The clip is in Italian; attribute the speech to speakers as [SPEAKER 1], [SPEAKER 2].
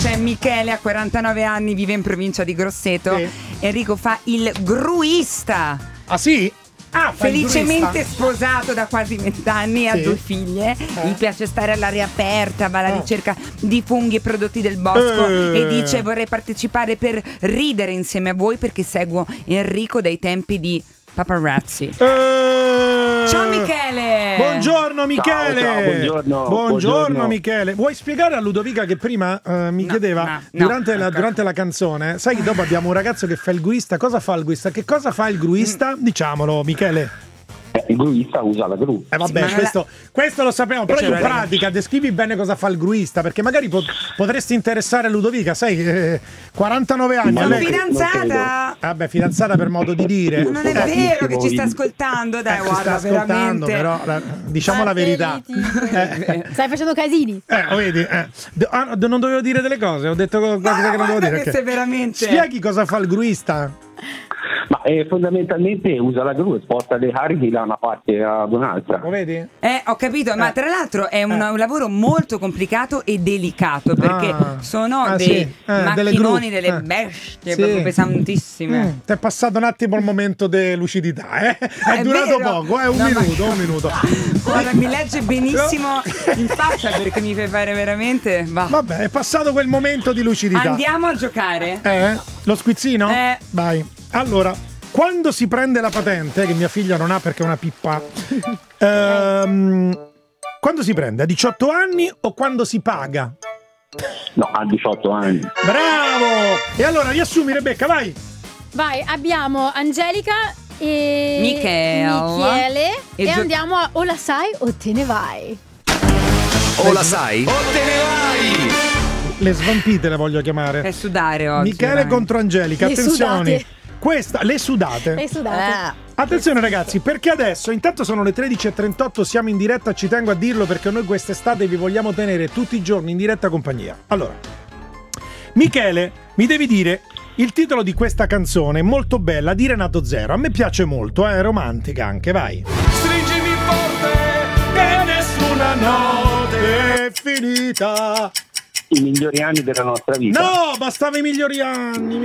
[SPEAKER 1] C'è Michele, a 49 anni, vive in provincia di Grosseto.
[SPEAKER 2] Sì.
[SPEAKER 1] Enrico fa il gruista.
[SPEAKER 2] Ah sì?
[SPEAKER 1] Felicemente sposato da quasi 20 anni, ha
[SPEAKER 2] Sì.
[SPEAKER 1] 2 figlie. Gli piace stare all'aria aperta, va alla ricerca di funghi e prodotti del bosco e dice: vorrei partecipare per ridere insieme a voi perché seguo Enrico dai tempi di Paparazzi. Ciao Michele!
[SPEAKER 2] Buongiorno Michele!
[SPEAKER 3] Ciao, buongiorno.
[SPEAKER 2] Michele. Vuoi spiegare a Ludovica che prima mi chiedeva durante la canzone, sai che dopo abbiamo un ragazzo che fa il gruista, cosa fa il gruista? Che cosa fa il gruista? Diciamolo Michele.
[SPEAKER 3] Il gruista usa la gru.
[SPEAKER 2] Vabbè, questo lo sappiamo, però in pratica descrivi bene cosa fa il gruista, perché magari potresti interessare Ludovica, sai, 49 anni.
[SPEAKER 1] Sono
[SPEAKER 2] lei...
[SPEAKER 1] fidanzata!
[SPEAKER 2] Vabbè, fidanzata per modo di dire.
[SPEAKER 1] Non è vero che ci sta ascoltando, dai,
[SPEAKER 2] ci
[SPEAKER 1] guarda,
[SPEAKER 2] sta ascoltando,
[SPEAKER 1] veramente.
[SPEAKER 2] però diciamo la verità.
[SPEAKER 4] Stai facendo casini.
[SPEAKER 2] Vedi, non dovevo dire delle cose, ho detto cose che non dovevo dire.
[SPEAKER 1] Che sei veramente...
[SPEAKER 2] Spieghi cosa fa il gruista?
[SPEAKER 3] Ma fondamentalmente usa la gru e sposta le cariche da una parte ad un'altra.
[SPEAKER 2] Lo vedi?
[SPEAKER 1] Ho capito, ma tra l'altro è un lavoro molto complicato e delicato, perché sono dei macchinoni, delle bestie proprio pesantissime.
[SPEAKER 2] Ti è passato un attimo il momento di lucidità, È durato
[SPEAKER 1] vero.
[SPEAKER 2] poco, un minuto.
[SPEAKER 1] Guarda, mi legge benissimo in faccia perché mi fai fare veramente...
[SPEAKER 2] Vabbè, è passato quel momento di lucidità.
[SPEAKER 1] Andiamo a giocare?
[SPEAKER 2] Lo squizzino? Vai. Allora, quando si prende la patente, che mia figlia non ha perché è una pippa, quando si prende? A 18 anni o quando si paga?
[SPEAKER 3] No, a 18 anni.
[SPEAKER 2] Bravo! E allora riassumi, Rebecca, vai!
[SPEAKER 4] Vai, abbiamo Angelica e Michele e andiamo a o la sai o te ne vai.
[SPEAKER 5] O la sai o te ne vai.
[SPEAKER 2] Le svampite le voglio chiamare.
[SPEAKER 1] È sudare oggi.
[SPEAKER 2] Michele contro Angelica, attenzione. Le sudate. Attenzione ragazzi, perché adesso intanto sono le 13:38, siamo in diretta, ci tengo a dirlo perché noi quest'estate vi vogliamo tenere tutti i giorni in diretta compagnia. Allora, Michele, mi devi dire il titolo di questa canzone, molto bella, di Renato Zero. A me piace molto, è romantica anche, vai. Stringimi forte che nessuna notte è finita.
[SPEAKER 3] I migliori anni della nostra vita.
[SPEAKER 2] No, bastava i migliori anni.